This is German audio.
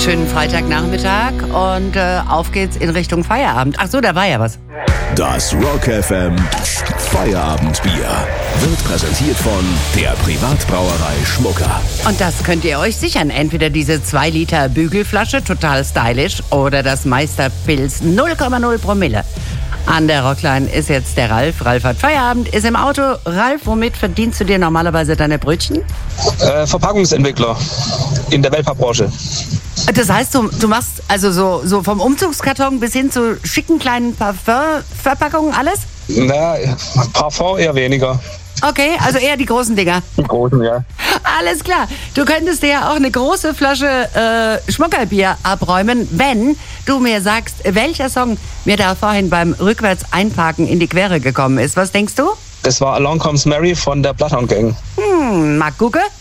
Schönen Freitagnachmittag und auf geht's in Richtung Feierabend. Ach so, da war ja was. Das Rock FM Feierabendbier wird präsentiert von der Privatbrauerei Schmucker. Und das könnt ihr euch sichern. Entweder diese 2 Liter Bügelflasche, total stylisch, oder das Meisterpils 0,0 Promille. An der Rockline ist jetzt der Ralf. Ralf hat Feierabend, ist im Auto. Ralf, womit verdienst du dir normalerweise deine Brötchen? Verpackungsentwickler in der Wellpappbranche. Das heißt, du machst also so vom Umzugskarton bis hin zu schicken kleinen Parfumverpackungen alles? Na, Parfum eher weniger. Okay, also eher die großen Dinger. Die großen, ja. Alles klar. Du könntest dir ja auch eine große Flasche Schmuckerbier abräumen, wenn du mir sagst, welcher Song mir da vorhin beim Rückwärts-Einparken in die Quere gekommen ist. Was denkst du? Das war Along Comes Mary von der Bloodhound Gang. Mal gucken.